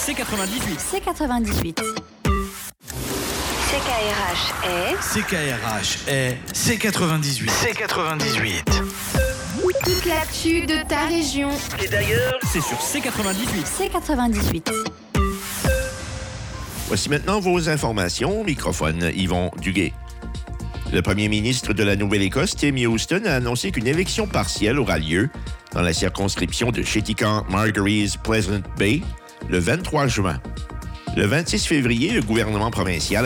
C98. C98. CKRH est... CKRH est C98. C98. Toute l'actu de ta région. Et d'ailleurs, c'est sur C98. C98. Voici maintenant vos informations. Microphone Yvon Duguay. Le premier ministre de la Nouvelle-Écosse, Tim Houston, a annoncé qu'une élection partielle aura lieu dans la circonscription de Chéticamp-Margaries-Pleasant Bay le 23 juin. Le 26 février, le gouvernement provincial